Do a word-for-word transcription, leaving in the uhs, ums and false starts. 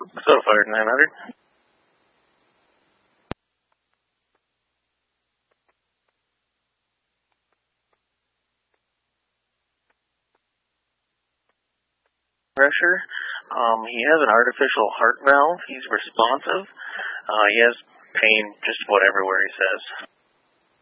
So far, nine hundred. Pressure. Um, he has an artificial heart valve. He's responsive. Uh, he has pain just about everywhere he says.